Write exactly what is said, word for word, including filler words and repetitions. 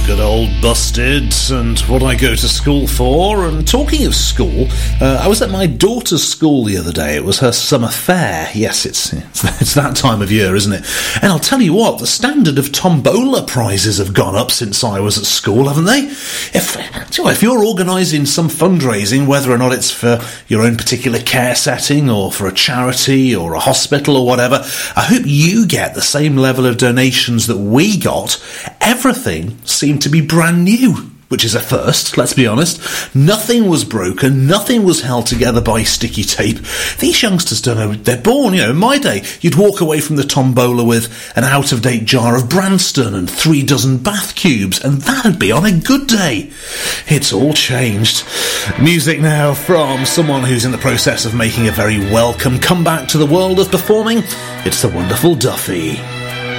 Good old Busted and what I go to school for. And talking of school, uh, I was at my daughter's school the other day. It was her summer fair. Yes, it's, it's it's that time of year, isn't it? And I'll tell you what, the standard of tombola prizes have gone up since I was at school, haven't they? If, if you're organising some fundraising, whether or not it's for your own particular care setting or for a charity or a hospital or whatever, I hope you get the same level of donations that we got. Everything seemed to be brand new, which is a first, let's be honest. Nothing was broken, nothing was held together by sticky tape. These youngsters don't know, they're born, you know, in my day, you'd walk away from the tombola with an out-of-date jar of Branston and three dozen bath cubes, and that'd be on a good day. It's all changed. Music now from someone who's in the process of making a very welcome comeback to the world of performing. It's the wonderful Duffy.